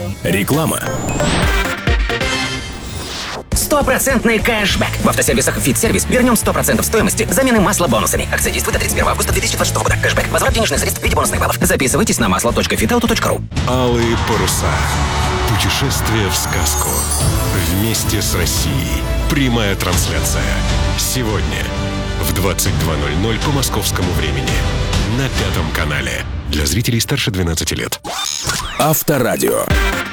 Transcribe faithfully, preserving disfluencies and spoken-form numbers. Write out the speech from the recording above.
Реклама. Стопроцентный кэшбэк. В автосервисах «Фит-сервис» вернем сто процентов стоимости замены масла бонусами. Акция действует до тридцать первого августа две тысячи двадцать шестого года. Кэшбэк. Возврат денежных средств в виде бонусных баллов. Записывайтесь на масло точка фитауто точка ру. Алые паруса. Путешествие в сказку. Вместе с Россией. Прямая трансляция. Сегодня в двадцать два ноль ноль по московскому времени. На Пятом канале. Для зрителей старше двенадцати лет. Авторадио.